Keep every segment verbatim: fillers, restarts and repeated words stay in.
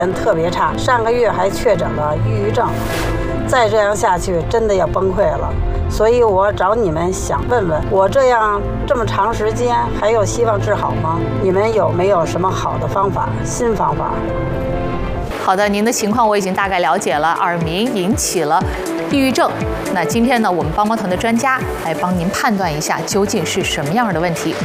特别差，上个月还确诊了抑郁症，再这样下去真的要崩溃了。所以我找你们想问问，我这样这么长时间还有希望治好吗？你们有没有什么好的方法、新方法？ 好的，您的情况我已经大概了解了，耳鸣引起了抑郁症。那今天呢，我们帮帮团的专家来帮您判断一下究竟是什么样的问题。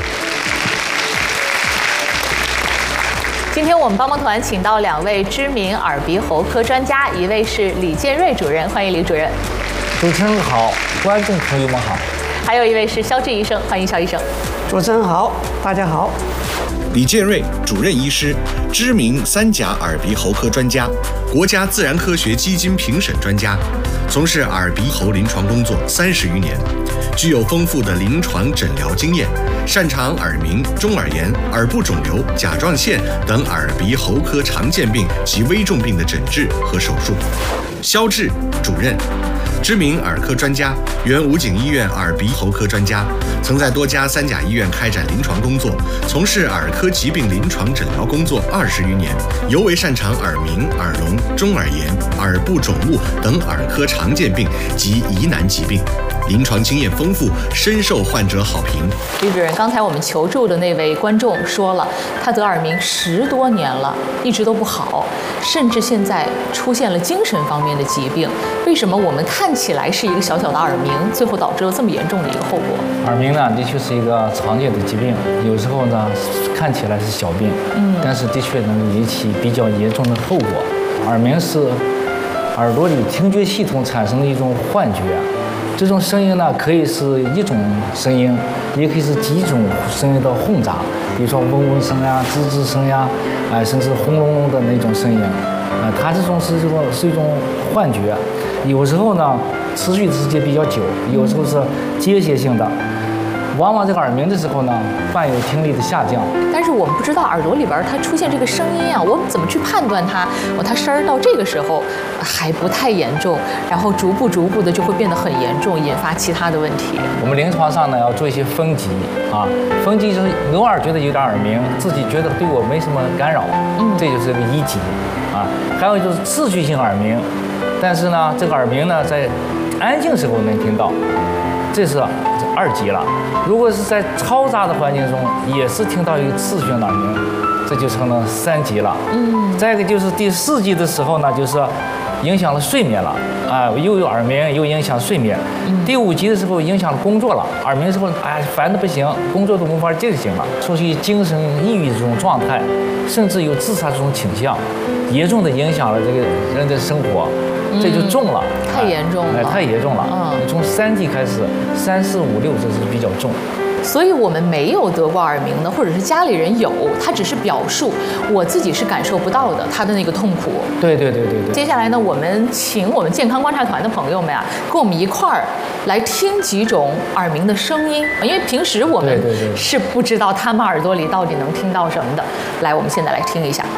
今天我们帮帮团请到两位知名耳鼻喉科专家，一位是李建瑞主任，欢迎李主任。 主持人好，观众朋友们好。 还有一位是肖志医生，欢迎肖医生。 主持人好，大家好。 李建瑞主任医师，知名三甲耳鼻喉科专家，国家自然科学基金评审专家，从事耳鼻喉临床工作三十余年，具有丰富的临床诊疗经验，擅长耳鸣、中耳炎、耳部肿瘤、甲状腺等耳鼻喉科常见病及危重病的诊治和手术。肖志主任，知名耳科专家，原武警医院耳鼻喉科专家，曾在多家三甲医院开展临床工作，从事耳科疾病临床诊疗工作二十余年，尤为擅长耳鸣、耳聋、中耳炎、耳部肿物等耳科常见病及疑难疾病，临床经验丰富，深受患者好评。 李主任，刚才我们求助的那位观众说了，他得耳鸣十多年了，一直都不好，甚至现在出现了精神方面的疾病。为什么我们看起来是一个小小的耳鸣，最后导致了这么严重的一个后果？ 耳鸣呢，的确是一个常见的疾病，有时候呢看起来是小病，嗯，但是的确能引起比较严重的后果。耳鸣是耳朵里听觉系统产生的一种幻觉。这种声音呢，可以是一种声音，也可以是几种声音的混杂，比如说嗡嗡声呀、吱吱声呀，哎、呃，甚至轰隆隆的那种声音，啊、呃，它这种是这种是一种幻觉，有时候呢持续的时间比较久，有时候是间歇性的。往往这个耳鸣的时候呢，伴有听力的下降。 但是我们不知道耳朵里边它出现这个声音啊，我们怎么去判断它？哦，它声儿到这个时候还不太严重，然后逐步逐步的就会变得很严重，引发其他的问题。 我们临床上呢要做一些分级啊，分级就是偶尔觉得有点耳鸣，自己觉得对我没什么干扰，嗯，这就是个一级啊。还有就是持续性耳鸣，但是呢这个耳鸣呢在安静时候能听到，这是二级了。如果是在嘈杂的环境中，也是听到一个持续性的耳鸣，这就成了三级了。嗯，再一个就是第四级的时候呢，就是影响了睡眠了，啊、呃，又有耳鸣，又影响睡眠。嗯，第五级的时候影响了工作了，耳鸣之后，哎，烦得不行，工作都无法进行了，处于精神抑郁这种状态，甚至有自杀这种倾向，严重的影响了这个人的生活。这就重了， 嗯、太严重了， 哎，太严重了。嗯，从三级开始，三四五六这是比较重。 所以我们没有得过耳鸣的，或者是家里人有，他只是表述，我自己是感受不到的他的那个痛苦。 对对对对对。 接下来呢，我们请我们健康观察团的朋友们啊，跟我们一块儿来听几种耳鸣的声音，因为平时我们是不知道他们耳朵里到底能听到什么的。来，我们现在来听一下。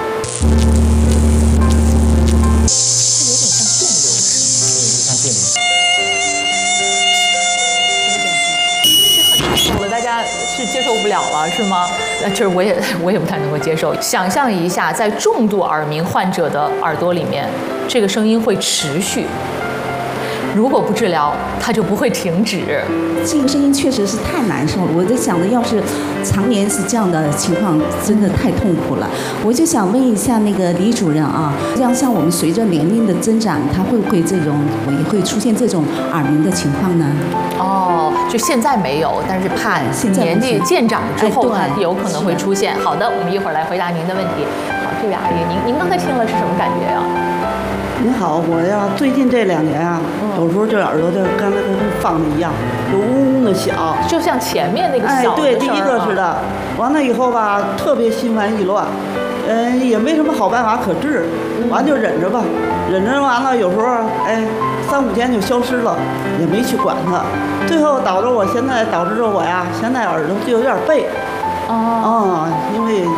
是接受不了了，是吗？那就是我也我也不太能够接受。想象一下，在重度耳鸣患者的耳朵里面，这个声音会持续。如果不治疗，它就不会停止。 这个声音确实是太难受了。我在想的，要是常年是这样的情况，真的太痛苦了。我就想问一下那个李主任啊，这样像我们随着年龄的增长，他会不会这种也会出现这种耳鸣的情况呢？ 哦，就现在没有，但是怕年纪渐长之后，它有可能会出现。好的，我们一会儿来回答您的问题。好，这位阿姨，您您刚才听了是什么感觉呀？ 您好，我呀最近这两年啊，嗯、有时候这耳朵就刚才跟放的一样，就嗡嗡的响， 就像前面那个小的声儿、啊、 哎，对，第一个似的。完了以后吧，特别心烦意乱，嗯，也没什么好办法可治，完就忍着吧，忍着完了，有时候哎三五天就消失了，也没去管它，最后导致我现在导致着我呀，现在耳朵就有点背，哦、嗯，因为。